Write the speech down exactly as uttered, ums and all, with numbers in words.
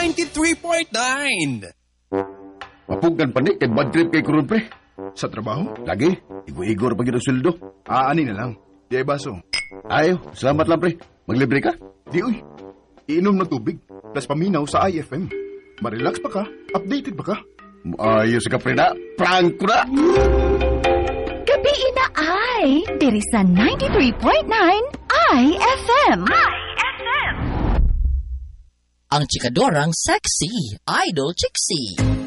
ninety-three point nine. Mapugan pa ni, kay bad trip kay Kurun, pre. Sa trabaho? Lagi, igo-igor pag yung sweldo. Ah, ani na lang. Di ay baso. Ayo, salamat lang, pre. Maglibre ka? Di uy. Iinom ng tubig. Plus paminaw sa I F M. Marelax pa ka. Updated pa ka. Ayos ka, pre na. Prank ko na. Gabi na ay, diri sa ninety-three point nine I F M. I F M. Ang chikadorang sexy, Idol Chixie.